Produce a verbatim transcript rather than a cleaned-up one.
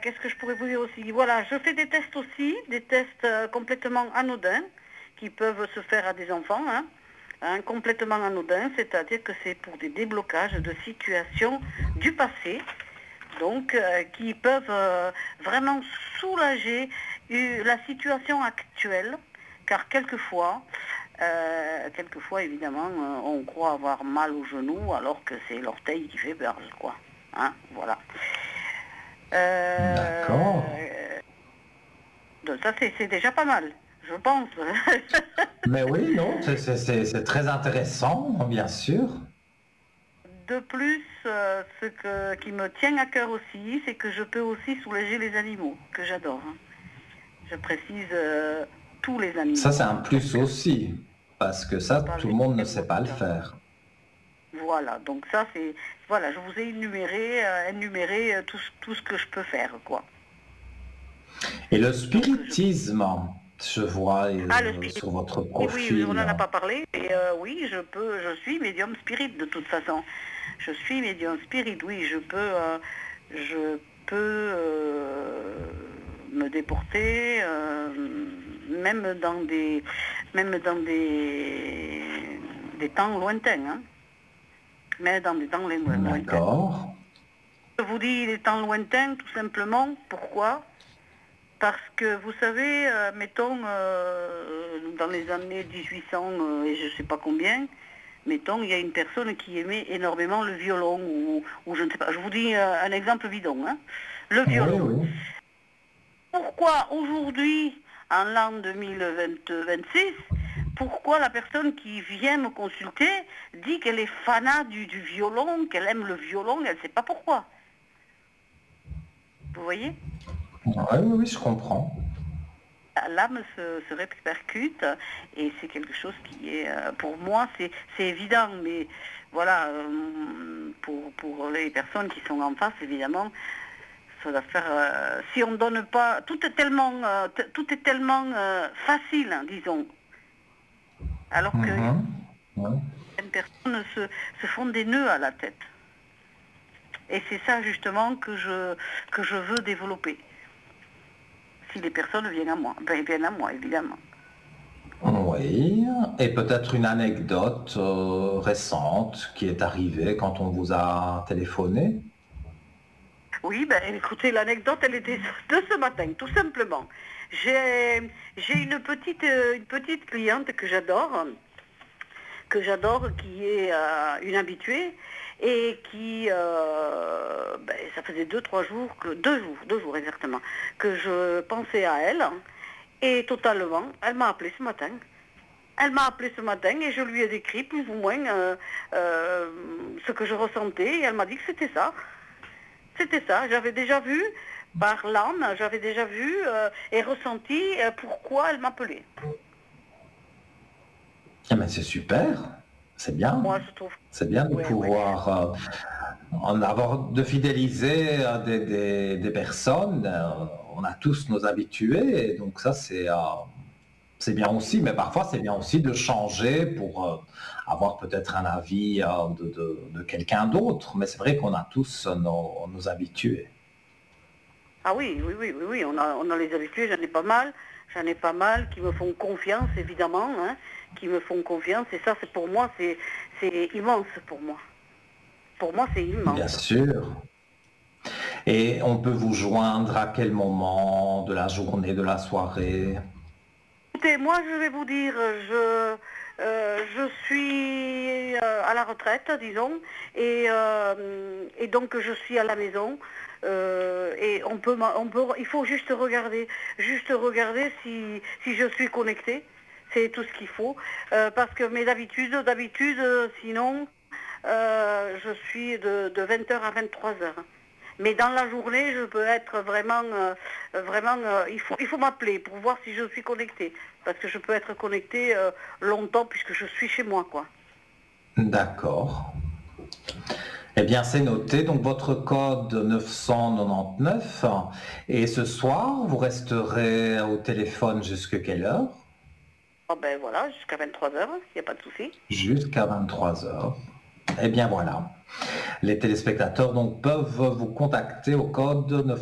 qu'est-ce que je pourrais vous dire aussi? Voilà, je fais des tests aussi, des tests euh, complètement anodins, qui peuvent se faire à des enfants, hein, hein, complètement anodins, c'est-à-dire que c'est pour des déblocages de situations du passé, donc euh, qui peuvent euh, vraiment soulager euh, la situation actuelle, car quelquefois, euh, quelquefois évidemment, euh, on croit avoir mal au genou alors que c'est l'orteil qui fait peur, quoi. Hein, voilà. D'accord. Euh, donc ça c'est c'est déjà pas mal, je pense. Mais oui, non, c'est c'est- c'est- c'est très intéressant, bien sûr. De plus, euh, ce que, qui me tient à cœur aussi, c'est que je peux aussi soulager les animaux, que j'adore, hein. Je précise euh, tous les Ça, animaux, c'est un hein, plus donc euh, aussi, parce que ça, pas tout le monde ne les sait pas le mouches. faire. Voilà, donc ça c'est, voilà, je vous ai énuméré, euh, énuméré euh, tout, ce- tout ce que je peux faire, quoi. Et le Donc je... spiritisme, je vois Ah, le euh, spirit, sur votre oui, oui, on profil. n'en a pas parlé, mais euh, oui, je peux, je suis médium spirit de toute façon. Je suis médium spirit, oui, je peux, euh, je peux euh, me déporter, euh, même dans des, même dans des, des temps lointains, hein, mais dans des temps loin- lointains. D'accord. Je vous dis les temps lointains, tout simplement. Pourquoi? Parce que vous savez, euh, mettons, euh, dans les années mille huit cents euh, et je ne sais pas combien, mettons, il y a une personne qui aimait énormément le violon, ou, ou je ne sais pas, je vous dis euh, un exemple bidon, hein, le Oui, violon. oui. Pourquoi aujourd'hui, en l'an deux mille vingt-six, pourquoi la personne qui vient me consulter dit qu'elle est fanat du, du violon, qu'elle aime le violon, elle ne sait pas pourquoi? Vous voyez? Oui, oui, oui, je comprends. L'âme se, se répercute et c'est quelque chose qui est, euh, pour moi, c'est c'est évident, mais voilà, euh, pour, pour les personnes qui sont en face, évidemment, ça doit faire, euh, si on ne donne pas, tout est tellement, euh, t- tout est tellement euh, facile, hein, disons, alors que Mhm. Ouais. certaines personnes se, se font des nœuds à la tête. Et c'est ça justement que je, que je veux développer. Si les personnes viennent à moi, ben, viennent à moi, évidemment. Oui, et peut-être une anecdote euh, récente qui est arrivée quand on vous a téléphoné. Oui, ben écoutez, l'anecdote, elle était de ce matin, tout simplement. J'ai j'ai une petite, euh, une petite cliente que j'adore, que j'adore, qui est euh, une habituée, et qui, euh, ben, ça faisait deux, trois jours, que, deux jours, deux jours exactement, que je pensais à elle, et totalement, elle m'a appelé ce matin. Elle m'a appelé ce matin et je lui ai décrit plus ou moins euh, euh, ce que je ressentais, et elle m'a dit que c'était ça. C'était ça, j'avais déjà vu par l'âme, j'avais déjà vu euh, et ressenti euh, pourquoi elle m'appelait. Eh bien, c'est super, c'est bien. Moi, je trouve. C'est bien de Ouais, ouais. pouvoir euh, en avoir, de fidéliser euh, des, des- des personnes. Euh, on a tous nos habitués, et donc ça, c'est euh, c'est bien aussi. Mais parfois, c'est bien aussi de changer pour euh, avoir peut-être un avis euh, de, de- de quelqu'un d'autre. Mais c'est vrai qu'on a tous nos, nos habitués. Ah oui, oui, oui, oui, oui, on a, on a les habitués, j'en ai pas mal, j'en ai pas mal qui me font confiance, évidemment, hein, qui me font confiance, et ça, c'est pour moi, c'est, c'est immense pour moi. Pour moi, c'est Bien immense. sûr. Et on peut vous joindre à quel moment de la journée, de la soirée? Écoutez, moi, je vais vous dire, je, euh, je suis euh, à la retraite, disons, et, euh, et donc je suis à la maison. Euh, et on peut, m'a- on peut, il faut juste regarder, juste regarder si, si je suis connectée. C'est tout ce qu'il faut. Euh, parce que mes habitudes, d'habitude, euh, sinon, euh, je suis de, de vingt heures à vingt-trois heures. Mais dans la journée, je peux être vraiment, euh, vraiment, euh, il faut, il faut m'appeler pour voir si je suis connectée, parce que je peux être connectée euh, longtemps puisque je suis chez moi, quoi. D'accord. Eh bien, c'est noté. Donc, votre code neuf cent quatre-vingt-dix-neuf. Et ce soir, vous resterez au téléphone jusqu'à quelle heure? Ah ben voilà, jusqu'à vingt-trois heures, il n'y a pas de souci. Jusqu'à vingt-trois heures. Eh bien, voilà. Les téléspectateurs donc peuvent vous contacter au code